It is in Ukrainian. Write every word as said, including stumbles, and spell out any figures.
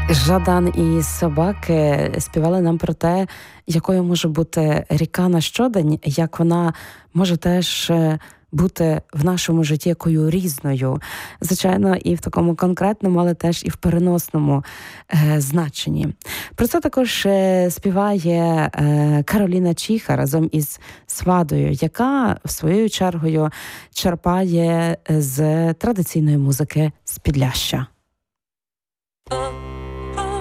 Жадан і собаки співали нам про те, якою може бути ріка на щодень, як вона може теж бути в нашому житті якою різною. Звичайно, і в такому конкретному, але теж і в переносному е, значенні. Про це також е, співає е, Кароліна Чіха разом із Свадою, яка, в своєю чергою, черпає з традиційної музики з Підляшшя.